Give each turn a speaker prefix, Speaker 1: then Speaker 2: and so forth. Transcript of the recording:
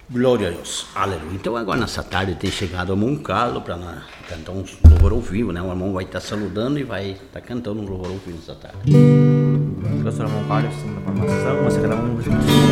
Speaker 1: Glória a Deus, aleluia. Então agora nessa tarde tem chegado o irmão Carlos para cantar um louvor ao vivo, né? O irmão vai estar saludando e vai estar cantando um louvor ao vivo nessa tarde.
Speaker 2: Eu sou o irmão Carlos, estamos na formação, mas cada um